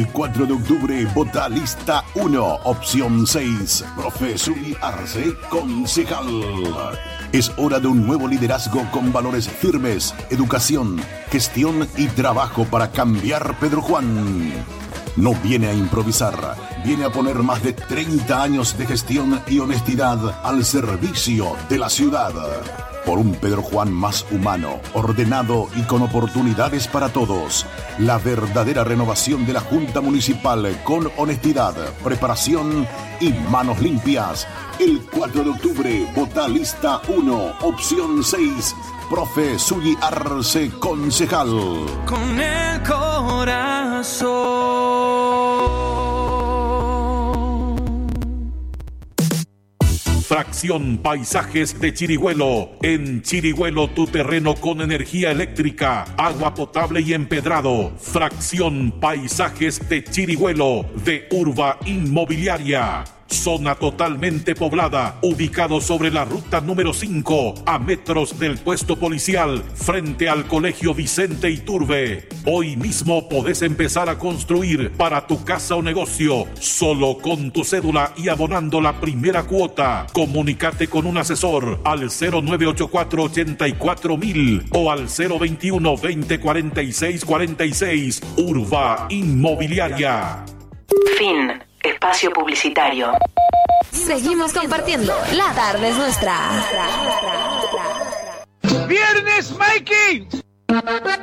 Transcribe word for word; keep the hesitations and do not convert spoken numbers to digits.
El cuatro de octubre, vota lista uno, opción seis, profe Zuli Arce, concejal. Es hora de un nuevo liderazgo con valores firmes, educación, gestión y trabajo para cambiar Pedro Juan. No viene a improvisar, viene a poner más de treinta años de gestión y honestidad al servicio de la ciudad. Por un Pedro Juan más humano, ordenado y con oportunidades para todos. La verdadera renovación de la Junta Municipal con honestidad, preparación y manos limpias. El cuatro de octubre, vota lista uno, opción seis, profe Zuli Arce, concejal. Con el corazón. Fracción Paisajes de Chirigüelo. En Chirigüelo, tu terreno con energía eléctrica, agua potable y empedrado. Fracción Paisajes de Chirigüelo, de Urba Inmobiliaria. Zona totalmente poblada, ubicado sobre la ruta número cinco, a metros del puesto policial, frente al Colegio Vicente Iturbe. Hoy mismo podés empezar a construir para tu casa o negocio, solo con tu cédula y abonando la primera cuota. Comunicate con un asesor al cero nueve ocho cuatro, ochenta y cuatro mil o al cero veintiuno, veinte, cuarenta y seis, cuarenta y seis. Urba Inmobiliaria. Fin. Espacio publicitario. Seguimos compartiendo. La tarde es nuestra. ¡Viernes, Mikey!